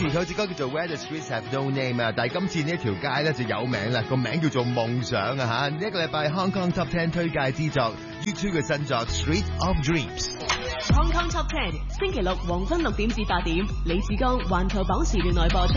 首支歌叫做 Where the Streets Have No Name 啊，但係今次呢一條街咧就有名啦，個名叫做夢想啊嚇。呢一個禮拜 Hong Kong Top 10推介之作 U2 嘅新作 Street of Dreams。Hong Kong Top 10星期六黃昏6點至8點，李志剛環球榜時段內播出。